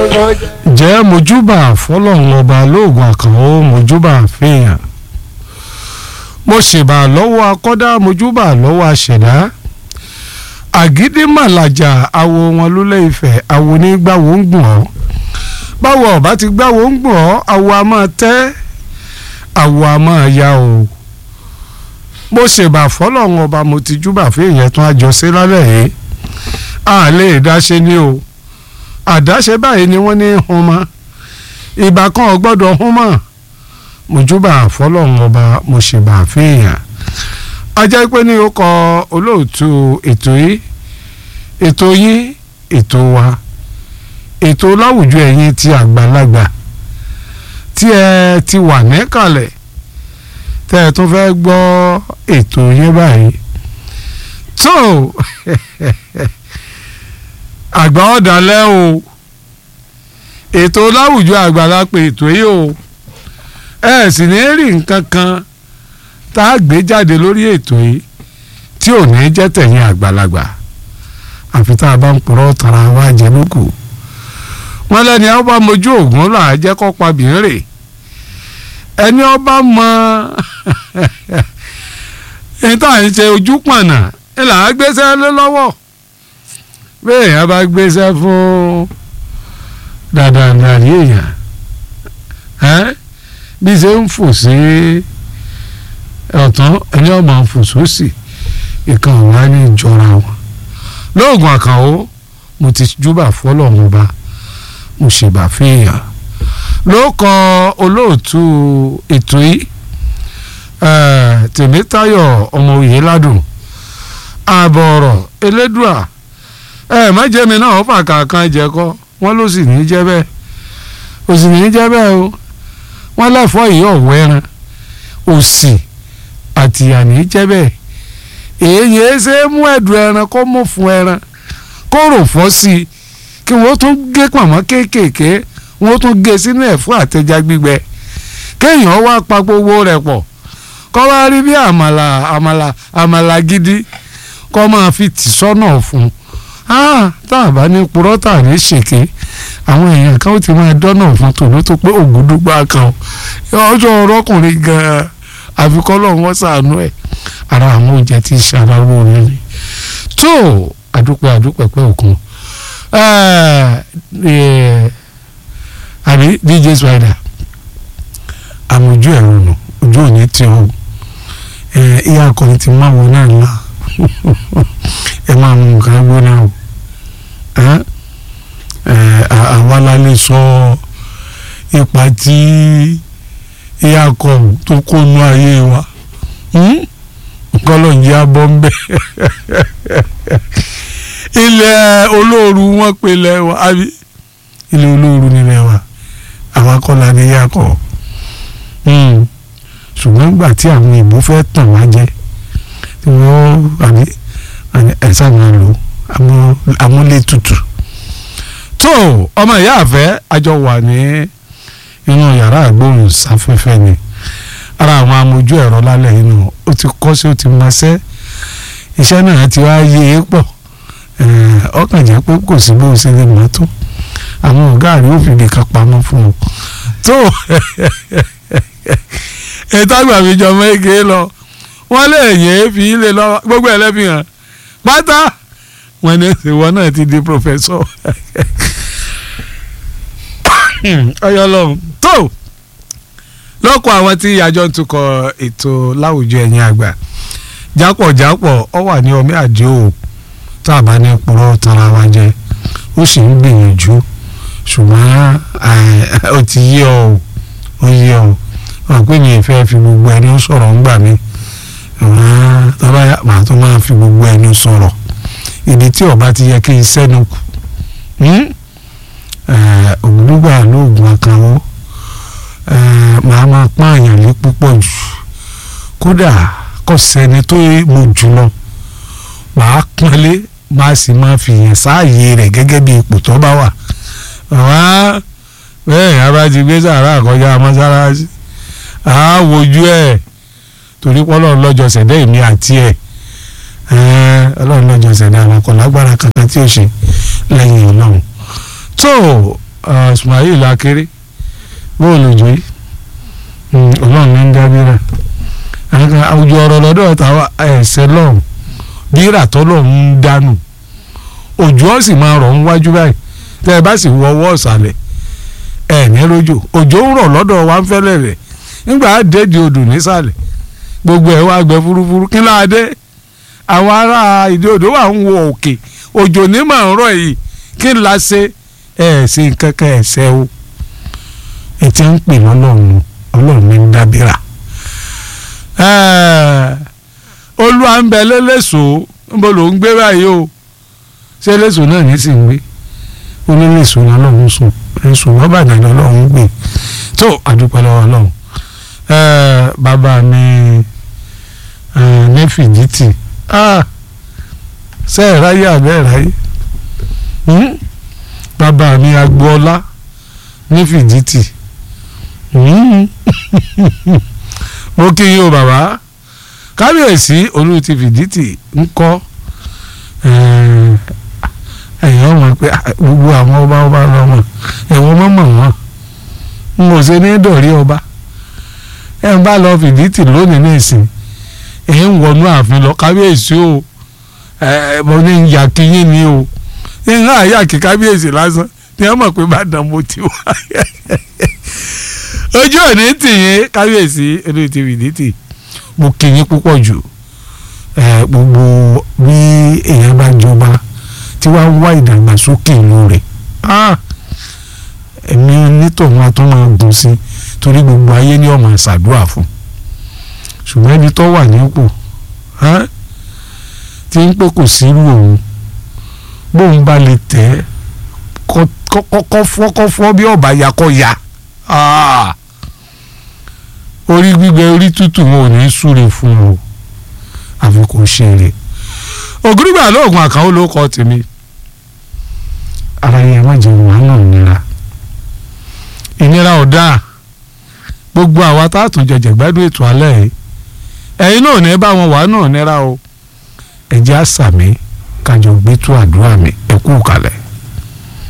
jẹ́ mojúbà fọlọ́run ọba lóògùn àkànwó mojúbà fèèyàn mo ṣèbà lọ́wọ́ akọ́dá mojúbà lọ́wọ́ àṣẹ̀dá àgídímàlàjà awo wọn lólè Ifẹ̀ awo ní gbàwó ń gbọ̀n ọ́ báwo ọba ti gbàwó ń gbọ̀n ọ́ awo a máa tẹ́ awo a máa ya o mo ṣèbà fọlọ́run ọba mo ti júbà fèèyàn tún àjọṣe lálẹ́ yìí a lè dáṣe ní o àdáṣe báyìí ni wọ́n ní hun mọ́ ìbá kan ò gbọ́dọ̀ hun mọ́ mojúbà fọlọ́run ọba mo ṣèbà fèèyàn ajá pé ní ó kọ olóòtú ètò yìí ètò wa ètò láwùjọ ẹ̀yin ti àgbàlagbà tí ẹ ti wà níkàlẹ̀ tẹ́ ẹ tún fẹ́ gbọ́ ètò yẹn báyìí tó àgbà ọ̀dàlẹ̀ o ètò láwùjọ àgbàlá pé ètò yìí o ẹ sì ní rí nǹkan kan tá a gbé jáde lórí ètò yìí tí ò ní jẹ́ tẹ̀yìn àgbàlagbà àfi tá a bá ń purọ́ tara wa jẹ lóko wọn lẹ́ni ọba mojú ògùn là á jẹ́ kó pa bìnrè ẹni ọba mọ níta ń ṣe ojú pọ̀nà ẹ là á gbéṣẹ́ lé lọ́wọ́ bẹ́ẹ̀ yẹn bá gbéṣẹ́ fún dandan rí èèyàn bí ṣe ń fò sí ọ̀tán ẹni ọmọ ń fò sósì ìkan wà ní ìjọra wọn lóògùn àkànwó mo ti júbà fọlọ́run ọba mo ṣèbà fèèyàn ló kọ olóòtú ètò yìí Tèmítáyọ̀ ọmọ òye ládùn ààbọ̀ ọ̀rọ̀ elédùà májèmí náà fà kàkan jẹ́kọ́ wọ́n ló sì ní jẹ́ bẹ́ẹ̀ ó sì ní jẹ́ bẹ́ẹ̀ o wọ́n lẹ́fọ́ ìyá ọ̀wọ́ ẹran òsì àtìyà ní jẹ́ bẹ́ẹ̀ èyí ṣe é mú ẹ̀dùn ẹran kó mú fún ẹran kó rò fọ́ sí i kí wọ́n tún gé pọ̀nmọ́ kéékèèké wọ́n tún gé sínú ẹ̀fọ́ àtẹja gbígbẹ kéèyàn wá pa gbogbo rẹ̀ pọ̀ kó wá rí bí àmàlà gidi kó máa fi tì sọ́nà fún un tá a bá ní purọ́ tá a ní ṣèké àwọn èèyàn kan ó ti máa dọ́nà fún tòun tó pé ògùdùgbà kan ọjọ́ ọrọ́kùnrin gan-an àfikọ́ lọ́wọ́ wọ́n sàánú ẹ̀ ara àwọn oúnjẹ tí ṣàlàwọ̀ rẹ̀ ni tó àdúpẹ́ pẹ́ òkun àbí DJ Spider àmójú ẹ̀rọ nù ojú òní tí ó ìyá akọni ti máa wọ náà ńlá ẹ máa mú nǹkan gbóná o àwa la lè sọ ipa tí ìyá akọni tó kó nú ayé wa nǹkan ló ń jẹ́ abọ́ ń bẹ́ ilẹ̀ olóoru wọn pe ilẹ̀ wa àbí ilẹ̀ olóoru nílẹ̀ wa àwọn akọ́lá ní ìyá akọ ṣùgbọ́n gbà tí àwọn ìbò fẹ́ tàn wá jẹ tí wọ́n àbí ẹ̀sà máa lò amúlétutù tó ọmọ ìyá àfẹ́ àjọ wà ní inú yàrá àgbóhùnsáfẹ́fẹ́ ni ara àwọn amójú ẹ̀rọ lálẹ́ inú ó ti kọ́ sí ó ti máa ṣẹ́ iṣẹ́ náà ti wá yé e pọ̀ ọkàn jẹ́ pé kò sí bó ṣe lè mọ́ tó àwọn ọ̀gá rẹ̀ ó fi nìkan pamọ́ fún un tó ètò àgbà mi jọ mọ́ ege lọ wọ́n lè yẹ fi ilé lọ gbogbo ẹlẹ́fihàn pátá wọn ní ìwọ náà ti di pòfẹ́sọ̀ ọyọlọ́run tó lọ́kọ̀ àwọn tí àjọ ń tukọ̀ ètò láwùjọ ẹ̀yìn àgbà jápọ̀ ọ wà ní ọmọ àdéhùn tá a bá ní purọ́ tara wa jẹ ó sì ń gbìyànjú ṣùgbọ́n ó ti yí ọ wọn pè ní ìfẹ́ fi gbogbo ẹni sọ̀rọ̀ ń gbà mí tọ́ba màá tó máa fi gbogbo ẹni sọ̀rọ̀ ibi tí ọba ti yẹ kí n sẹ́nu kù ògbólógbà lóògùn àkànwó màá máa pààyàn lé púpọ̀ jù kódà kò sẹ́ni tó mo jùlọ màá pọ́nlé máa sì máa fìyàn sáàyè rẹ̀ gẹ́gẹ́ bí ipò tó bá wà bẹ́ẹ̀ abájí gbé sàrà àkọjá mọ́sálásí àáwojú ẹ̀ torí pọ́lọ́ lọ́jọ́ sẹ̀dẹ́ èmi àti ẹ̀ ọlọ́run lọ́jọ́ sẹ̀dẹ́ àwọn ọkọ̀ lágbára kankan tí ó ṣe lẹ́yìn ọlọ́run tó Ismail Akéré bóòlù jù yìí ọlọ́run ní ń dábìrà àwùjọ ọ̀rọ̀ lọ́dọ̀ tàwa ẹ̀sẹ̀ lọ́hùn bírà tọ́lọ́hún ń dánù òjò ó sì máa rọ̀ ń wájú báyìí tẹ́ ẹ bá sì wọ ọwọ́ ọ̀sàlẹ̀ ẹ̀ ní lójò òjò ń rọ̀ lọ́dọ̀ wa ń fẹ́lẹ̀ rẹ̀ nígbà á dé di odò nísàlẹ̀ gbogbo ẹ̀ wá gbẹ fúrúfúrú kí láà dé àwọn ará ìdí odò wà ń wo òkè òjò ní màá ń rọ̀ yìí kí n la ṣe ẹ̀ ṣe kankan ẹ̀ṣẹ̀ o ẹ̀ ti ń pè ọlọ́run ní ń dábìrà olúwa ń bẹ lẹ́lẹ́sọ̀ níbo ló ń gbé báyìí o ṣé lẹ́sọ̀ náà ní sì ń gbé olólèsọ̀ lọ́lọ́run sùn lẹ́sọ̀ lọ́bàdàn lọ́lọ́run gbé tó àdúpẹ́ lọ́wọ́ ọlọ́run bàbá mi ní fìdítì ṣe é ráyè àbẹ́ ráyè bàbá mi agboola ní fìdítì mo kí yín o bàbá kábíyèsí olú ti fìdítì ń kọ́ ẹ̀yàn mọ̀ pé gbogbo àwọn ọba lọ́mọ ẹ̀wọ̀n mọ̀mọ́ wọn n kò ṣe ní dọ̀rí ọba ẹ̀ ń bá lọ fìdítì lónìí ní ìsìn ẹ̀ ń wọnú ààfin lọ kábíyèsí o mo ní ìyá kíyìn ni o ń hàn àyà kí kábíyèsí lásán ni wọ́n mọ̀ pé bá dàn mo ti wá ojú òní tìyín kábíyèsí olú ti fìdítì mo kí yín púpọ̀ jù gbogbo bí èèyàn bá jọba tí wàá wá ìdàgbàsókè ìlú rẹ̀ èmi onítọ̀hún àtúmọ̀ gùn sí torí gbogbo ayé ní ọmọ ṣàdúrà fún ṣùgbọ́n ẹni tó wà nípò tí ń pé kò sírú òun bóun bá lè tẹ̀ kọ́kọ́ fọ́ bí ọ̀bà yakọ̀ ya orí gbígbẹ orí tútù wọn ò ní súre fún o àfi kò ṣeré ògúrúgbà lóògùn àkànwó ló kọ tèmi ara yẹn má jẹun wàhálà ìnira ọ̀dà gbogbo àwa tá a tún jẹjẹ gbádùn ètò alẹ́ yìí ẹ̀yin náà ní bá wọn wà náà nira o ẹ̀jẹ̀ àṣà mi kájọ gbé tó àdúrà mi ẹ̀kú kalẹ̀.